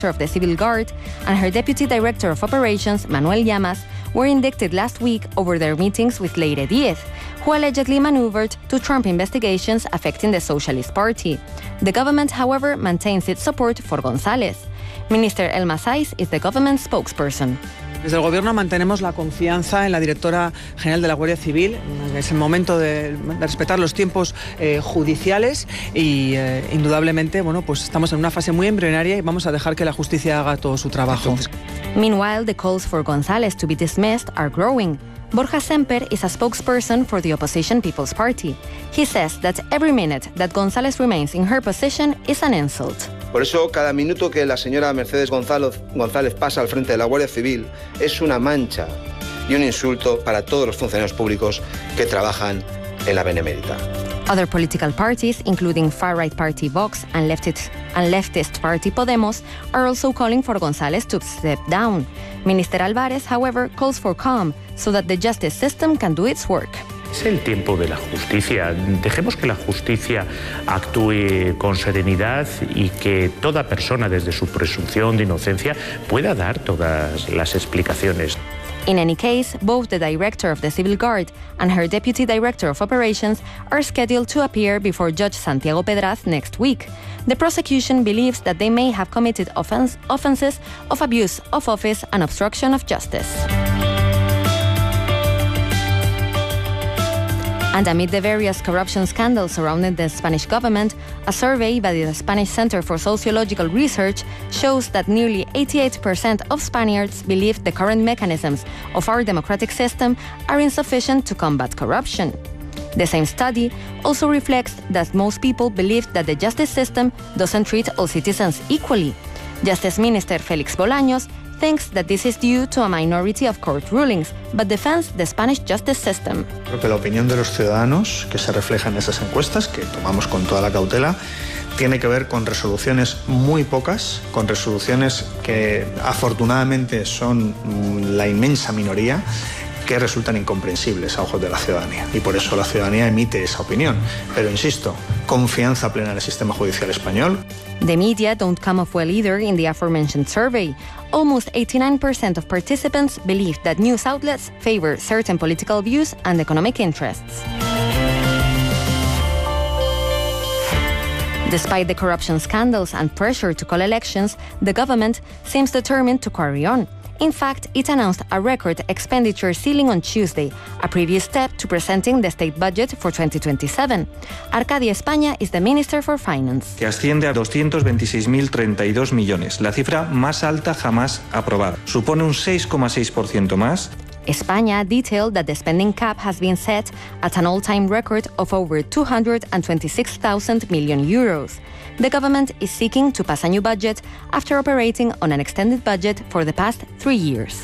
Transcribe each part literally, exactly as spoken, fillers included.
of the Civil Guard and her Deputy Director of Operations, Manuel Llamas, were indicted last week over their meetings with Leire Díez, who allegedly maneuvered to trump investigations affecting the Socialist Party. The government, however, maintains its support for González. Minister Elma Saiz is the government spokesperson. Desde el Gobierno mantenemos la confianza en la directora general de la Guardia Civil. Es el momento de, de respetar los tiempos eh, judiciales y eh, indudablemente, bueno, pues estamos en una fase muy embrionaria y vamos a dejar que la justicia haga todo su trabajo. Meanwhile, the calls for González to be dismissed are growing. Borja Semper is a spokesperson for the opposition People's Party. He says that every minute that González remains in her position is an insult. Por eso, cada minuto que la señora Mercedes González, González pasa al frente de la Guardia Civil es una mancha y un insulto para todos los funcionarios públicos que trabajan en la Benemérita. Other political parties, including far-right party Vox and leftist, and leftist party Podemos, are also calling for González to step down. Minister Álvarez, however, calls for calm so that the justice system can do its work. Es el tiempo de la justicia. Dejemos que la justicia actúe con serenidad y que toda persona, desde su presunción de inocencia, pueda dar todas las explicaciones. In any case, both the director of the Civil Guard and her deputy director of operations are scheduled to appear before Judge Santiago Pedraz next week. The prosecution believes that they may have committed offense, offenses of abuse of office and obstruction of justice. And amid the various corruption scandals surrounding the Spanish government, a survey by the Spanish Center for Sociological Research shows that nearly eighty-eight percent of Spaniards believe the current mechanisms of our democratic system are insufficient to combat corruption. The same study also reflects that most people believe that the justice system doesn't treat all citizens equally. Justice Minister Félix Bolaños thinks that this is due to a minority of court rulings, but defends the Spanish justice system. Creo que la opinión de los ciudadanos, que se refleja en esas encuestas, que tomamos con toda la cautela, tiene que ver con resoluciones muy pocas, con resoluciones que afortunadamente son la inmensa minoría, que resultan incomprensibles a ojos de la ciudadanía. Y por eso la ciudadanía emite esa opinión. Pero insisto, confianza plena en el sistema judicial español. The media don't come off well either in the aforementioned survey. Almost eighty-nine percent of participants believe that news outlets favor certain political views and economic interests. Despite the corruption scandals and pressure to call elections, the government seems determined to carry on. In fact, it announced a record expenditure ceiling on Tuesday, a previous step to presenting the state budget for twenty twenty-seven. Arcadia España is the Minister for Finance. Que asciende a doscientos veintiséis mil treinta y dos millones, la cifra más alta jamás aprobada. Supone un seis coma seis por ciento más. España detailed that the spending cap has been set at an all-time record of over two hundred twenty-six thousand million euros. The government is seeking to pass a new budget after operating on an extended budget for the past three years.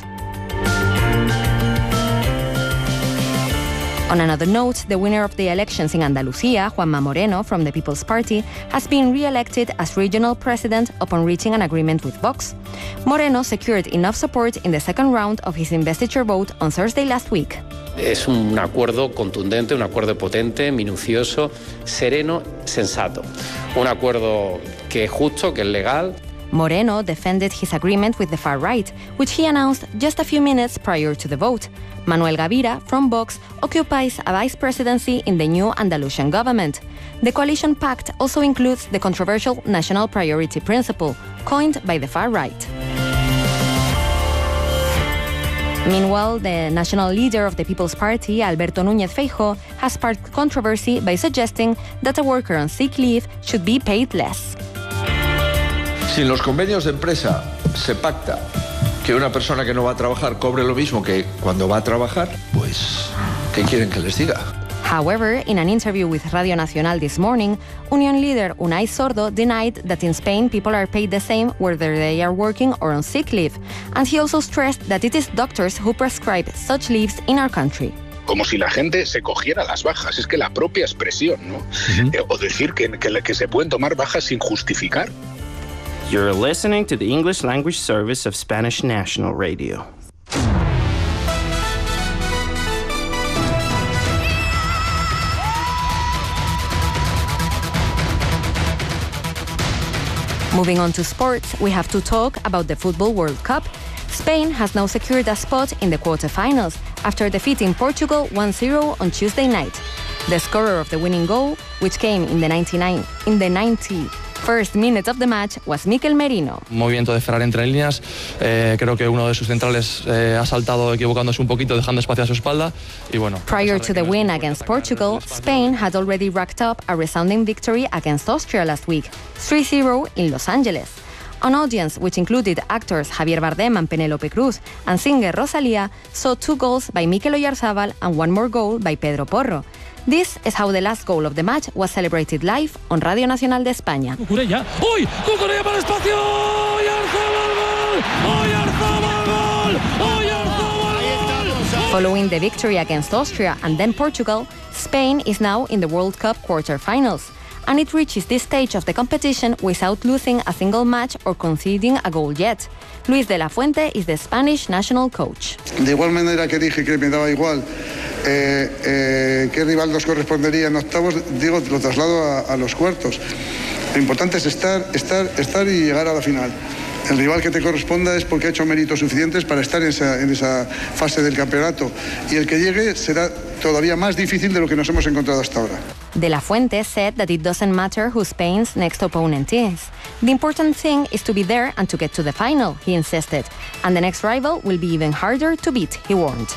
On another note, the winner of the elections in Andalucía, Juanma Moreno from the People's Party, has been re-elected as regional president upon reaching an agreement with Vox. Moreno secured enough support in the second round of his investiture vote on Thursday last week. Es un acuerdo contundente, un acuerdo potente, minucioso, sereno, sensato. Un acuerdo que es justo, que es legal. Moreno defended his agreement with the far right, which he announced just a few minutes prior to the vote. Manuel Gavira, from Vox, occupies a vice presidency in the new Andalusian government. The coalition pact also includes the controversial national priority principle, coined by the far right. Meanwhile, the national leader of the People's Party, Alberto Núñez Feijóo, has sparked controversy by suggesting that a worker on sick leave should be paid less. Si en los convenios de empresa se pacta que una persona que no va a trabajar cobre lo mismo que cuando va a trabajar, pues, ¿qué quieren que les diga? However, in an interview with Radio Nacional this morning, Union leader Unai Sordo denied that in Spain people are paid the same whether they are working or on sick leave, and he also stressed that it is doctors who prescribe such leaves in our country. Como si la gente se cogiera las bajas, es que la propia expresión, ¿no? Uh-huh. eh, o decir que, que, que se pueden tomar bajas sin justificar. You're listening to the English language service of Spanish National Radio. Moving on to sports, we have to talk about the Football World Cup. Spain has now secured a spot in the quarter-finals after defeating Portugal one zero on Tuesday night. The scorer of the winning goal, which came in the ninety-nine in the ninety-first minute of the match, was Mikel Merino. Movimiento de Ferrar entre líneas. Eh, creo que uno de sus centrales eh, ha saltado equivocándose un poquito, dejando espacio a su espalda. Y bueno. Prior to the win against Portugal, Spain had already racked up a resounding victory against Austria last week, three zero in Los Angeles. An audience which included actors Javier Bardem and Penélope Cruz and singer Rosalía saw two goals by Mikel Oyarzábal and one more goal by Pedro Porro. This is how the last goal of the match was celebrated live on Radio Nacional de España. Cucurella, ¡uy! Cucurella para el espacio. ¡Oyarzábal gol! ¡Oyarzábal gol! ¡Oyarzábal gol! Following the victory against Austria and then Portugal, Spain is now in the World Cup quarter-finals, and it reaches this stage of the competition without losing a single match or conceding a goal yet. Luis de la Fuente is the Spanish national coach. De igual manera que dije que me daba igual eh, eh, qué rival nos correspondería en octavos, digo, lo traslado a, a los cuartos. Lo importante es estar, estar, estar y llegar a la final. El rival que te corresponda es porque ha hecho méritos suficientes para estar en esa, en esa fase del campeonato. Y el que llegue será todavía más difícil de lo que nos hemos encontrado hasta ahora. De la Fuente said that it doesn't matter who Spain's next opponent is. The important thing is to be there and to get to the final, he insisted. And the next rival will be even harder to beat, he warned.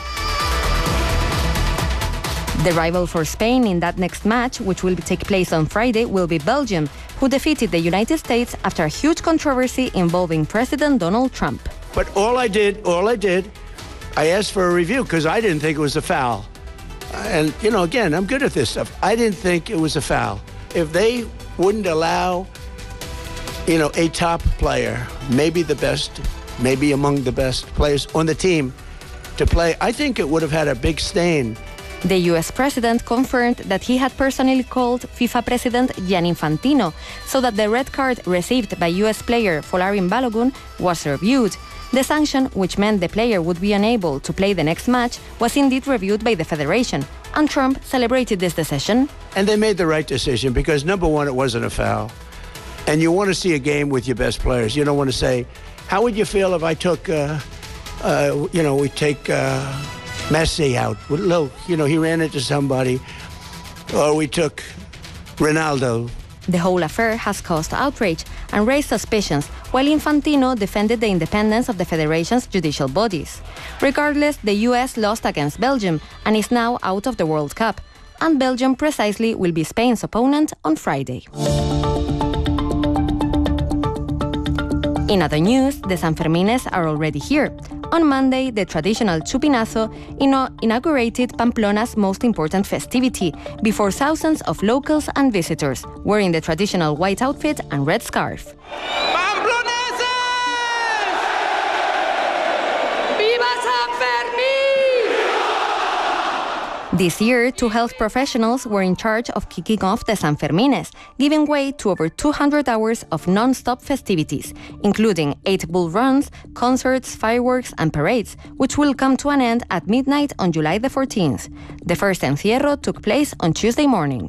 The rival for Spain in that next match, which will take place on Friday, will be Belgium, who defeated the United States after a huge controversy involving President Donald Trump. But all I did, all I did, I asked for a review because I didn't think it was a foul. And, you know, again, I'm good at this stuff. I didn't think it was a foul. If they wouldn't allow, you know, a top player, maybe the best, maybe among the best players on the team to play, I think it would have had a big stain. The U S president confirmed that he had personally called FIFA president Gianni Infantino so that the red card received by U S player Folarin Balogun was reviewed. The sanction, which meant the player would be unable to play the next match, was indeed reviewed by the federation, and Trump celebrated this decision. And they made the right decision because, number one, it wasn't a foul. And you want to see a game with your best players. You don't want to say, how would you feel if I took, uh, uh, you know, we take... Uh, Messi out. Look, you know, he ran into somebody. Or we took Ronaldo. The whole affair has caused outrage and raised suspicions, while Infantino defended the independence of the federation's judicial bodies. Regardless, the U S lost against Belgium and is now out of the World Cup. And Belgium precisely will be Spain's opponent on Friday. In other news, the Sanfermines are already here. On Monday, the traditional Chupinazo inaugurated Pamplona's most important festivity before thousands of locals and visitors, wearing the traditional white outfit and red scarf. This year, two health professionals were in charge of kicking off the Sanfermines, giving way to over two hundred hours of non-stop festivities, including eight bull runs, concerts, fireworks and parades, which will come to an end at midnight on July the fourteenth. The first encierro took place on Tuesday morning.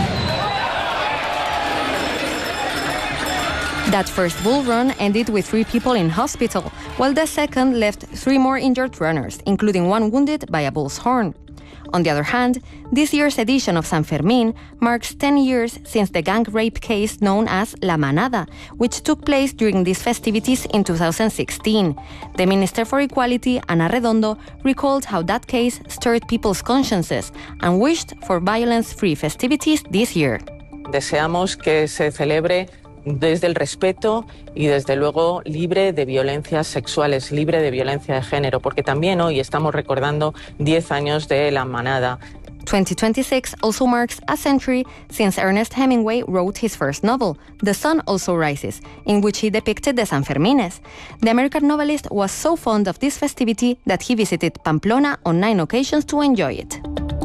That first bull run ended with three people in hospital, while the second left three more injured runners, including one wounded by a bull's horn. On the other hand, this year's edition of San Fermín marks ten years since the gang rape case known as La Manada, which took place during these festivities in two thousand sixteen. The Minister for Equality, Ana Redondo, recalled how that case stirred people's consciences and wished for violence-free festivities this year. Deseamos que se celebre desde el respeto y desde luego libre de violencias sexuales, libre de violencia de género, porque también hoy estamos recordando diez años de La Manada. twenty twenty-six also marks a century since Ernest Hemingway wrote his first novel, The Sun Also Rises, in which he depicted the Sanfermines. The American novelist was so fond of this festivity that he visited Pamplona on nine occasions to enjoy it.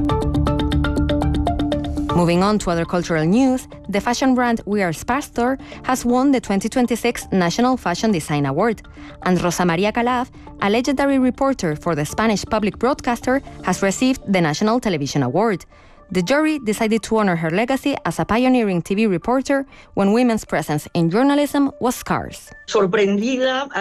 Moving on to other cultural news, the fashion brand We Are Spastor has won the twenty twenty-six National Fashion Design Award, and Rosa María Calaf, a legendary reporter for the Spanish public broadcaster, has received the National Television Award. The jury decided to honor her legacy as a pioneering T V reporter when women's presence in journalism was scarce. Sorprendida